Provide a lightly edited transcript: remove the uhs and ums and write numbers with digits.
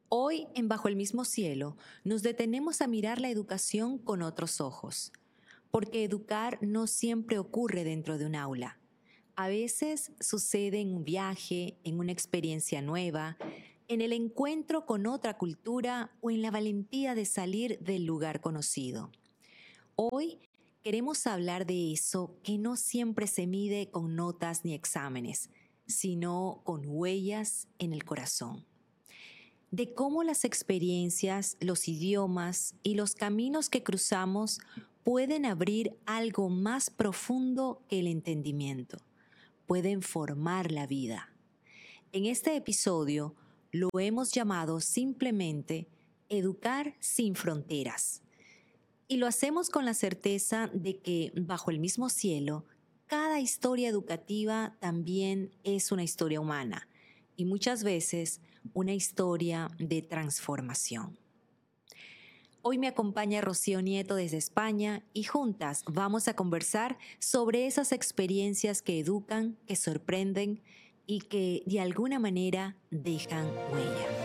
Hoy, en Bajo el mismo cielo, nos detenemos a mirar la educación con otros ojos, porque educar no siempre ocurre dentro de un aula. A veces sucede en un viaje, en una experiencia nueva, en el encuentro con otra cultura o en la valentía de salir del lugar conocido. Hoy queremos hablar de eso que no siempre se mide con notas ni exámenes, sino con huellas en el corazón, de cómo las experiencias, los idiomas y los caminos que cruzamos pueden abrir algo más profundo que el entendimiento, pueden formar la vida. En este episodio lo hemos llamado simplemente Educar sin fronteras. Y lo hacemos con la certeza de que bajo el mismo cielo, cada historia educativa también es una historia humana y muchas veces una historia de transformación. Hoy me acompaña Rocío Nieto desde España y juntas vamos a conversar sobre esas experiencias que educan, que sorprenden y que de alguna manera dejan huella.